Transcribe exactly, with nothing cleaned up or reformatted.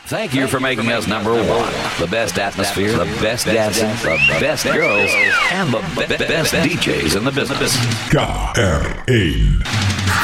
Thank you for making us number one. The best atmosphere, the best dancing, the best girls, and the be- best D Js in the business. K R one